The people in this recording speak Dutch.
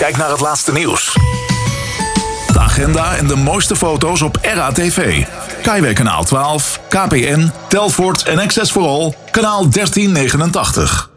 Kijk naar het laatste nieuws. De agenda en de mooiste foto's op RATV. Kaiway kanaal 12, KPN, Telfort en Access for All, kanaal 1389.